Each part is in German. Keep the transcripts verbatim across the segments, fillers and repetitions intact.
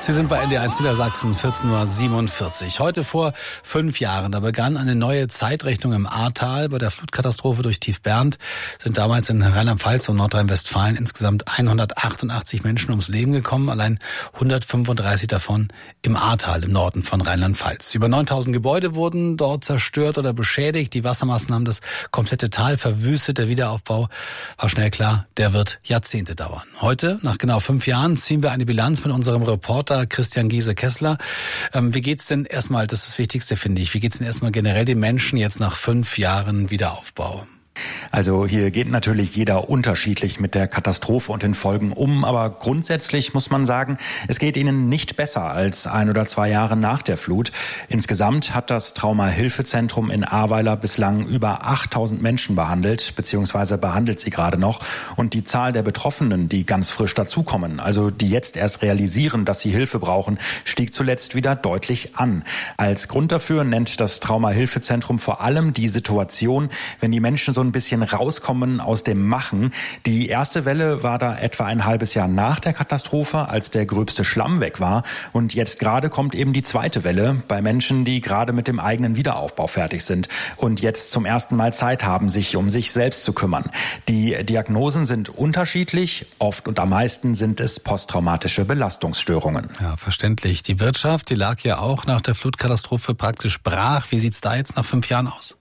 Sie sind bei N D R eins Niedersachsen, vierzehn Uhr siebenundvierzig. Heute vor fünf Jahren, da begann eine neue Zeitrechnung im Ahrtal. Bei der Flutkatastrophe durch Tiefbernd sind damals in Rheinland-Pfalz und Nordrhein-Westfalen insgesamt hundertachtundachtzig Menschen ums Leben gekommen, allein hundertfünfunddreißig davon im Ahrtal, im Norden von Rheinland-Pfalz. Über neuntausend Gebäude wurden dort zerstört oder beschädigt. Die Wassermassen haben das komplette Tal verwüstet. Der Wiederaufbau war schnell klar, der wird Jahrzehnte dauern. Heute, nach genau fünf Jahren, ziehen wir eine Bilanz mit unserem Reporter Christian Giese-Kessler. Ähm, wie geht's denn erstmal, das ist das Wichtigste, finde ich, wie geht's denn erstmal generell den Menschen jetzt nach fünf Jahren Wiederaufbau? Also hier geht natürlich jeder unterschiedlich mit der Katastrophe und den Folgen um, aber grundsätzlich muss man sagen, es geht ihnen nicht besser als ein oder zwei Jahre nach der Flut. Insgesamt hat das Trauma-Hilfe-Zentrum in Ahrweiler bislang über achttausend Menschen behandelt, beziehungsweise behandelt sie gerade noch. Und die Zahl der Betroffenen, die ganz frisch dazukommen, also die jetzt erst realisieren, dass sie Hilfe brauchen, stieg zuletzt wieder deutlich an. Als Grund dafür nennt das Trauma-Hilfe-Zentrum vor allem die Situation, wenn die Menschen so ein bisschen rauskommen aus dem Machen. Die erste Welle war da etwa ein halbes Jahr nach der Katastrophe, als der gröbste Schlamm weg war. Und jetzt gerade kommt eben die zweite Welle bei Menschen, die gerade mit dem eigenen Wiederaufbau fertig sind und jetzt zum ersten Mal Zeit haben, sich um sich selbst zu kümmern. Die Diagnosen sind unterschiedlich. Oft und am meisten sind es posttraumatische Belastungsstörungen. Ja, verständlich. Die Wirtschaft, die lag ja auch nach der Flutkatastrophe praktisch brach. Wie sieht's da jetzt nach fünf Jahren aus?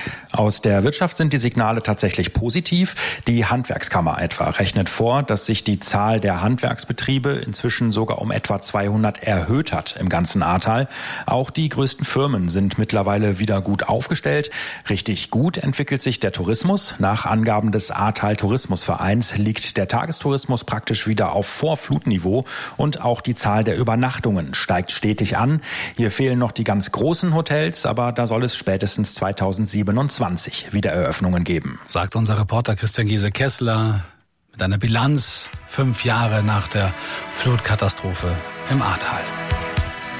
Aus der Wirtschaft sind die Signale tatsächlich positiv. Die Handwerkskammer etwa rechnet vor, dass sich die Zahl der Handwerksbetriebe inzwischen sogar um etwa zweihundert erhöht hat im ganzen Ahrtal. Auch die größten Firmen sind mittlerweile wieder gut aufgestellt. Richtig gut entwickelt sich der Tourismus. Nach Angaben des Ahrtal Tourismusvereins liegt der Tagestourismus praktisch wieder auf Vorflutniveau und auch die Zahl der Übernachtungen steigt stetig an. Hier fehlen noch die ganz großen Hotels, aber da soll es spätestens zweitausendsiebenundzwanzig Wiedereröffnungen geben. Sagt unser Reporter Christian Giese-Kessler mit einer Bilanz fünf Jahre nach der Flutkatastrophe im Ahrtal.